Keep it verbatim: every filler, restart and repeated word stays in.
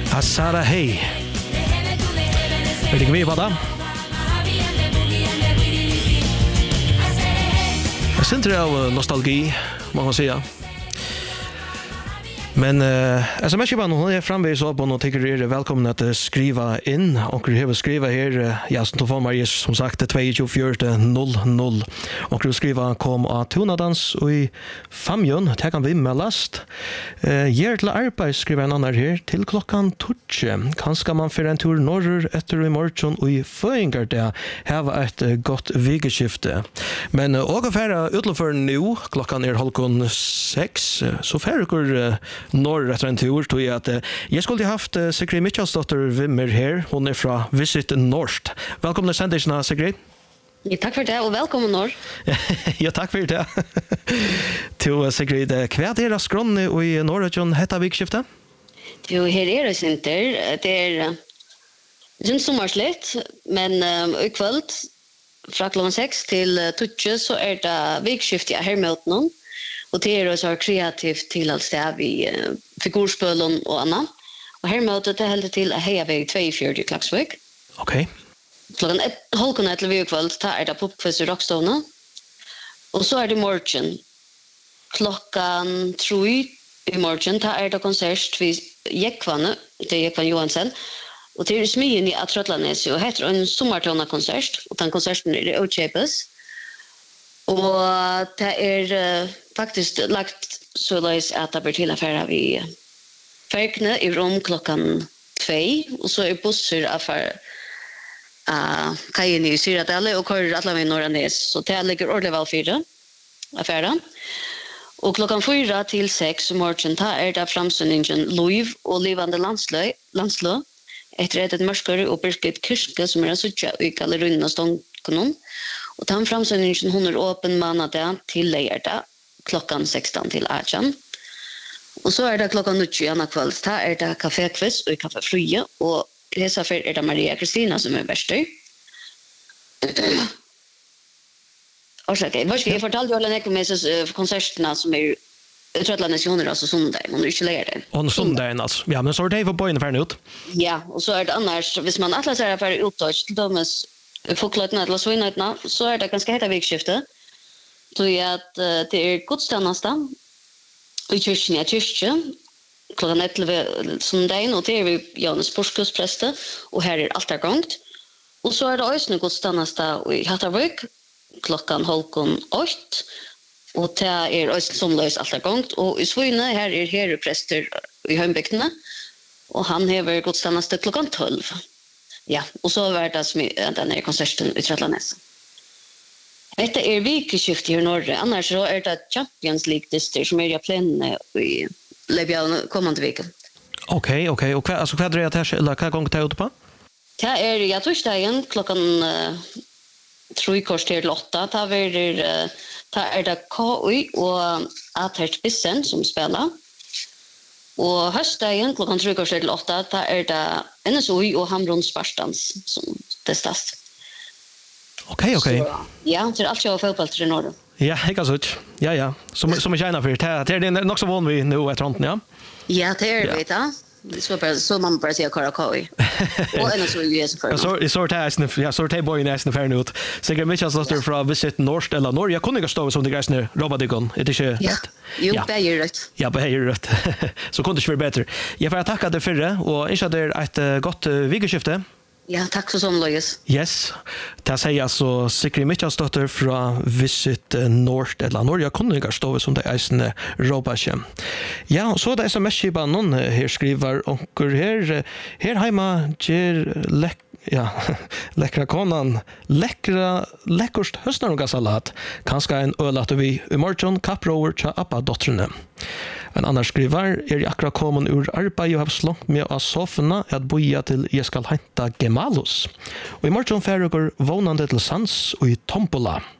Asara Hey. Er det ikke mye på det? Jeg synes det er nostalgi, må man säga. Men uh, sms-kipan hon är framvis upp och tycker er välkomna att skriva in och du har skriva här uh, ja som telefonnummer som sagt två fyra noll noll och du skriva kom att tonadans och i famjon ta kan vi med last uh, ger till arbete skriva en annan här till klockan tjugo kanske man för en tur norrur efter i morgon och i föringar där ha ett uh, gott vigeskifte men uh, och för utlöför nu klockan är halv sex uh, så färgår uh, norr efter en tur tog jag att jag skulle ha haft Sigrid Mitchellsdotter Wimmer här. Hon är från Visit North. Välkomna sändelserna, Sigrid. Ja, tack för det och välkommen norr. Ja, tack för det. Till Sigrid, vad är det skrån i Norrötjön hetta vikskifte? Jo, här är det inte. Det är inte sommarsligt, men um, i kväll från klockan sex till tjugo så är det vikskifte här mot någon. Och det är så kreativt till allt det vi uh, figurspelen och annat. Och här mötet det helt till att heja väg två fyra Klaxvik. Okej. Klockan ett halvkona till vi kväll tar är det popquiz i Rockstone. Och så är det morgon. Klockan tre i morgon tar är det konsert vid Jekvanne, det är Jekvan Johansson. Och det är smyen i Atrotlanes och heter en sommartona konsert och den konserten är det Ochepes. Och det är uh, faktiskt lagt så lös att det blir till affärer vi färgna i rum klockan två och så är bussar affär uh, kajen i Syradale och kör alla med norra Näs så det ligger ordentligt väl fyra affärer. Och klockan fyra till sex morgon tar är det framsynningen Louis och levande landslö landslö efter ett mörskare och Birgit Kirske som är så i gallerin och stånkonon. Och den framsynningen hon är öppen mandag till lördag klockan sexton till arton. Och så är det klockan nio andra kväll. Där är det kaféquiz och kaffe Frye och dessa för är det Maria Kristina som är bäst. Och så okej, vad ska jag fortälja alla näka med så konserterna som är Trötlandes Joner alltså söndag, men det är inte längre. Och söndagen alltså. Ja, men så är det för på ungefär ut. Ja, och så är det annars, hvis man atlas är för uttouch till dömes folklätna eller svinnatna så är det ganska heta vikskifte. Så är att det är godstjänsten i kyrkan i kyrkan klockan elva söndagen och det är vi Jonas Porskus präste och här är allt gångt. Och så är det också godstjänsten i Hattarvik klockan halv åtta och det är också som lös allt gångt och i Svinne här är här präster i Hömbäckna och han har godstjänsten klockan tolv. Ja, och så var det som den här konserten i Trötlanäs. Detta är vikeskifte i norra, annars så är det Champions League-dyster som är jag planerar i Libyan kommande vecka. Okej, okej. Och alltså vad är det här, eller vad gång det är ute på? Det är jag torsdagen klockan uh, tre kvart till åtta. Det är, uh, det är det K I och Atert Bissen som spelar. Och höstdagen klockan tre kvart till åtta där är det N S O I och Hamrun Spartans som testas. Okej, okej. Ja, det är allt jag fotboll till norr. Ja, jag kan så. Ja, ja. Som som är gärna för det. Det är nog så van vi nu att runt, ja. Ja, det är det, ja. Det så bara så man bara säger Karakoi. Och N S O I är så för. Så så det är ja, så det är boy nästan för nu. Säkert mycket så står från Visit North eller Norr. Jag kunde inte stå som det gräs nu. Robert Digon. Det är inte. Ja. Jo, det är rätt. Ja, det är rätt. Så kunde det vara bättre. Jag får tacka dig för det och önska dig ett gott vigeskifte. Ja, tack så som Lois. Yes. Det säger alltså Sigrid Mitchellsdotter från Visit North eller Norr. Jag kunde inte stå som det är en robotchem. Ja, och så det är som mest bara någon här skriver och här här hemma ger läck ja, läckra konan, läckra läckerst höstnarungasalat. Kanske en öl att vi i morgon kaprover till appa dottrarna. En annan skriver är jag akkurat kommen ur arbeid og har slått med av sofna at boja til jeg skal henta Gemalus. Og i morgen færger vånande til Sans og i Tombola.